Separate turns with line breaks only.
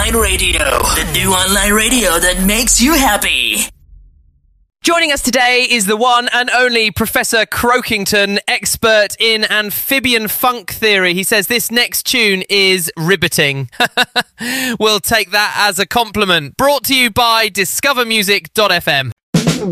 Online Radio, the new online radio that makes you happy.
Joining us today is the one and only Professor Croakington, expert in amphibian funk theory. He says this next tune is riveting. We'll take that as a compliment. Brought to you by discovermusic.fm.